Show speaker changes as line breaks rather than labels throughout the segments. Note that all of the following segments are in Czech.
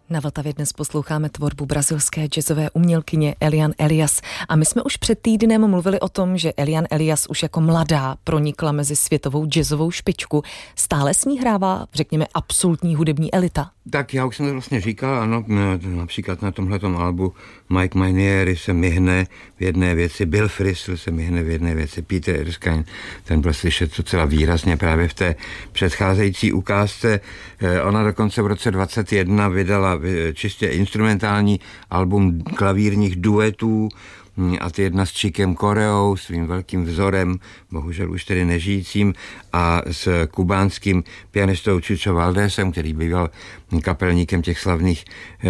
Na Vltavě dnes posloucháme tvorbu brazilské jazzové umělkyně Eliane Elias. A my jsme už před týdnem mluvili o tom, že Eliane Elias už jako mladá pronikla mezi světovou jazzovou špičku. Stále s ní hrává, řekněme, absolutní hudební elita.
Tak já už jsem to vlastně říkal, ano, například na tomhletom albu Mike Mainieri se myhne v jedné věci, Bill Frisell se myhne v jedné věci, Peter Erskine, ten byl slyšet docela výrazně právě v té předcházející ukázce. Ona dokonce v roce 2021 vydala čistě instrumentální album klavírních duetů, a ty jedna s Chikem Coreou, svým velkým vzorem, bohužel už tedy nežijícím, a s kubánským pianistou Chucho Valdésem, který býval kapelníkem těch slavných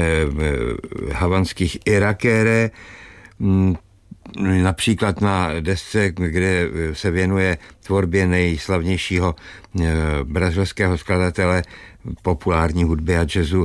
havanských Irakere. Například na desce, kde se věnuje tvorbě nejslavnějšího brazilského skladatele populární hudby a jazzu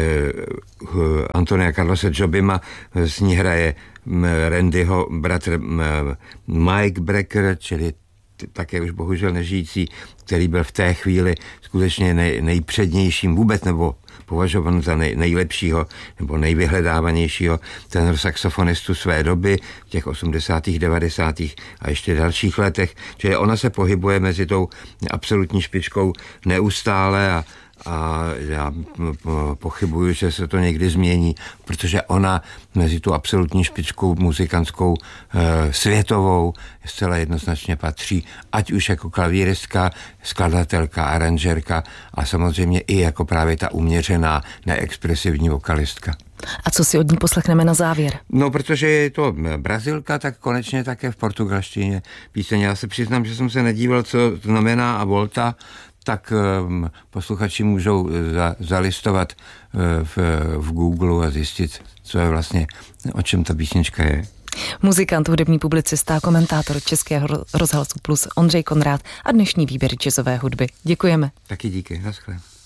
Antonia Carlose Jobima, s ní hraje Randyho bratr Mike Brecker, čili také už bohužel nežijící, který byl v té chvíli skutečně nejpřednějším vůbec, nebo považovan za nejlepšího nebo nejvyhledávanějšího tenor saxofonistu své doby v těch 80., 90. a ještě dalších letech. Čili ona se pohybuje mezi tou absolutní špičkou neustále a já pochybuju, že se to někdy změní, protože ona mezi tu absolutní špičkou muzikantskou světovou zcela jednoznačně patří, ať už jako klavíristka, skladatelka, aranžerka a samozřejmě i jako právě ta uměřená, neexpresivní vokalistka.
A co si od ní poslechneme na závěr?
No, protože je to Brazilka, tak konečně také v portugalštině píseň. Já se přiznám, že jsem se nedíval, co znamená a volta, tak posluchači můžou zalistovat v Google a zjistit, co je vlastně, o čem ta písnička je.
Muzikant, hudební publicista a komentátor Českého rozhlasu Plus Ondřej Konrád a dnešní výběr jazzové hudby. Děkujeme.
Taky díky, naschle.